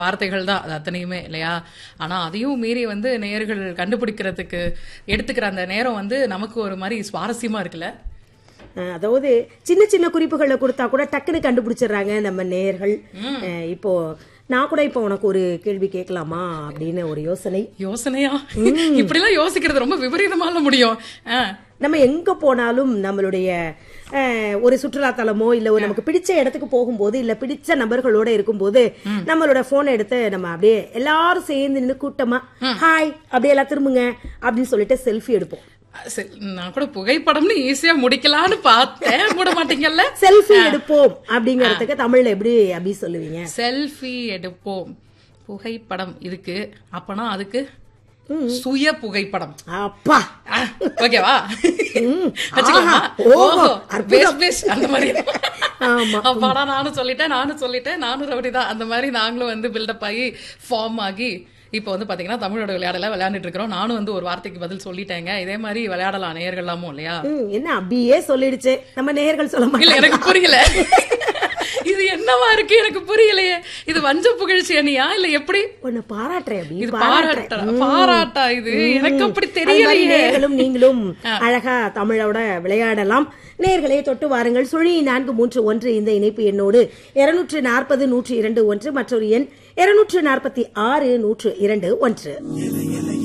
வார்த்தைகள் தான் அது அத்தனையுமே இல்லையா? ஆனா அதையும் மீறி வந்து நேயர்கள் கண்டுபிடிக்கிறதுக்கு எடுத்துக்கிற அந்த நேரம் வந்து நமக்கு ஒரு மாதிரி சுவாரஸ்யமா இருக்குல்ல. அதாவது சின்ன சின்ன குறிப்புகளை கொடுத்தா கூட டக்குன்னு கண்டுபிடிச்சிடுறாங்க நம்ம நேயர்கள். இப்போ நான் கூட இப்போ உனக்கு ஒரு கேள்வி கேட்கலாமா அப்படின்னு ஒரு யோசனையா? இப்படி எல்லாம் யோசிக்கிறது ரொம்ப விபரீதமால முடியும். நம்ம எங்க போனாலும் நம்மளுடைய ஒரு சுற்றுலா தலமோ இல்ல ஒரு நமக்கு பிடிச்ச இடத்துக்கு போகும்போது இல்ல பிடிச்ச நபர்களோட இருக்கும்போது நம்மளோட போனை எடுத்து நம்ம அப்படியே எல்லாரும் சேர்ந்து நின்று கூட்டமா ஹாய் அப்படியே எல்லாம் திரும்புங்க அப்படின்னு சொல்லிட்டு செல்ஃபி எடுப்போம். நான் கூட புகைப்படம்னு ஈஸியா முடிக்கலான்னு பார்த்தேன், மூட மாட்டீங்கல்ல. செல்ஃபி எடுப்போம் அப்படிங்கறதுக்கு தமிழ்ல எப்படி சொல்லுவீங்க? செல்ஃபி எடுப்போம், புகைப்படம் இருக்கு, அப்பனா அதுக்கு சுய புகைப்படம். அப்பா ஓகேவா? அந்த மாதிரி அப்பாடா நானும் சொல்லிட்டேன் நானும் ரவுடிதான் அந்த மாதிரி நாங்களும் வந்து பில்டப் ஆகி ஃபார்ம் ஆகி இப்ப வந்து பாத்தீங்கன்னா தமிழோட விளையாண்டுட்டு இருக்கிறோம். நானும் வந்து ஒரு வார்த்தைக்கு பதில் சொல்லிட்டேங்க. இதே மாதிரி விளையாடலாம் நேயர்கள்லாமும் இல்லையா? என்ன அப்படியே சொல்லிடுச்சு, நம்ம நேயர்கள் சொல்ல மாட்டோம். எனக்கு புரியல இது என்னவா இருக்கு, எனக்கு புரியலையே. இது வஞ்ச புகழ்ச்சி அணியா இல்ல எப்படி? ஒன்னு பாராட்டுறேன். இது பாராட்டா? இது எனக்கு அப்படி தெரியலையே. நீங்களும் அழகா தமிழோட விளையாடலாம். நேயர்களே தொட்டு வாருங்கள். சுழி 431 இந்த இணைப்பு எண்ணோடு 240-102 1 மற்றொரு எண் 246-102 1.